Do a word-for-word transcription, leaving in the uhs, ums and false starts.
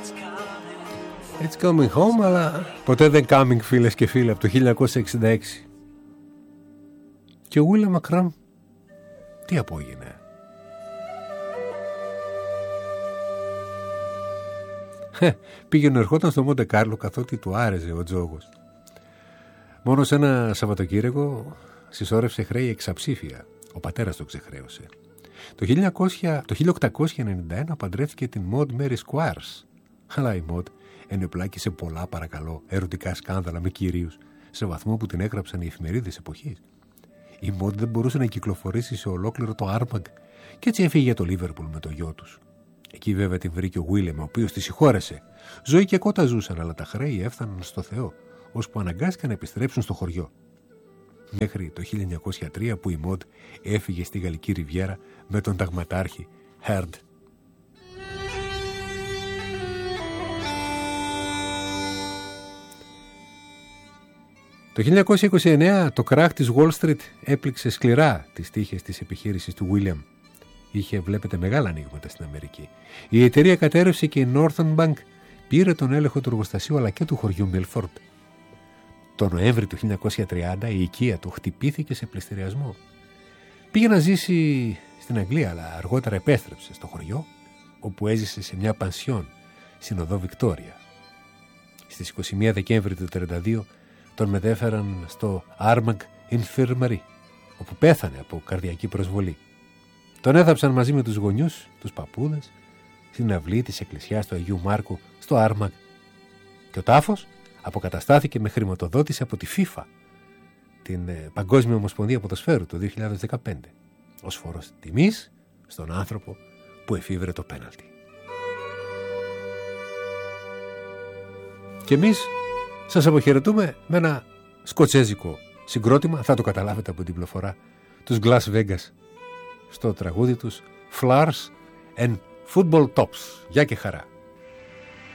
It's coming home, αλλά ποτέ δεν coming, φίλες και φίλοι, από το χίλια εννιακόσια εξήντα έξι. Και ο William McRam τι απόγινε? Πήγαινε ερχόταν στο Μοντε Κάρλο καθότι του άρεσε ο τζόγος. Μόνο σε ένα Σαββατοκύριακο συσσόρευσε χρέη εξαψήφια. Ο πατέρας το ξεχρέωσε. Το, χίλια οκτακόσια ενενήντα ένα παντρεύτηκε την Maud Mary Squires. Αλλά η Maud ενεπλάκη σε πολλά, παρακαλώ, ερωτικά σκάνδαλα με κυρίους, σε βαθμό που την έγραψαν οι εφημερίδες εποχής. Η Maud δεν μπορούσε να κυκλοφορήσει σε ολόκληρο το Άρμαγκ και έτσι έφυγε για το Λίβερπουλ με το γιο τους. Εκεί βέβαια την βρήκε ο Βίλεμ, ο οποίος τη συγχώρεσε. Ζωή και κότα ζούσαν, αλλά τα χρέη έφταναν στο Θεό, ώσπου αναγκάστηκαν να επιστρέψουν στο χωριό. Μέχρι το χίλια εννιακόσια τρία που η Maud έφυγε στη Γαλλική Ριβιέρα με τον ταγματάρχη Heard. Το χίλια εννιακόσια είκοσι εννέα το κράχ της Wall Street έπληξε σκληρά τις τύχες της επιχείρησης του William. Είχε, βλέπετε, μεγάλα ανοίγματα στην Αμερική. Η εταιρεία κατέρευσε και η Northern Bank πήρε τον έλεγχο του εργοστασίου αλλά και του χωριού Milford. Το Νοέμβρη του χίλια εννιακόσια τριάντα η οικία του χτυπήθηκε σε πληστηριασμό. Πήγε να ζήσει στην Αγγλία, αλλά αργότερα επέστρεψε στο χωριό, όπου έζησε σε μια πανσιόν στην οδό Βικτόρια. Στις είκοσι μία Δεκέμβρη του χίλια εννιακόσια τριάντα δύο τον μετέφεραν στο Armagh Infirmary, όπου πέθανε από καρδιακή προσβολή. Τον έθαψαν μαζί με τους γονιούς, τους παππούδες, στην αυλή της εκκλησιάς του Αγίου Μάρκου στο Άρμαγ. Και ο τάφος αποκαταστάθηκε με χρηματοδότηση από τη FIFA, την ε, Παγκόσμια Ομοσπονδία Ποδοσφαίρου, το δύο χιλιάδες δεκαπέντε, ως φόρος τιμής στον άνθρωπο που εφήβρε το πέναλτι. Και εμείς σας αποχαιρετούμε με ένα σκοτσέζικο συγκρότημα, θα το καταλάβετε από την πληροφορά, τους Glass Vegas, στο τραγούδι τους Flowers and Football Tops. Γεια και χαρά.